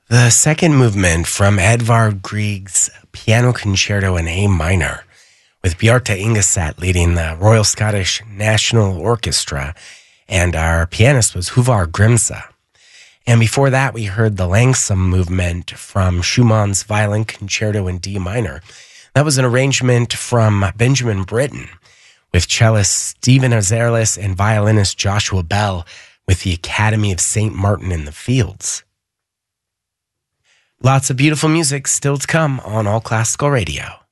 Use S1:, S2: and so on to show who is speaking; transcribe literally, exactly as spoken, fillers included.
S1: The second movement from Edvard Grieg's Piano Concerto in A minor, with Bjarte Ingeseth leading the Royal Scottish National Orchestra, and our pianist was Håvard Grimse. And before that, we heard the Langsam movement from Schumann's Violin Concerto in D minor. That was an arrangement from Benjamin Britten, with cellist Stephen Azerlis and violinist Joshua Bell with the Academy of Saint Martin in the Fields. Lots of beautiful music still to come on All Classical Radio.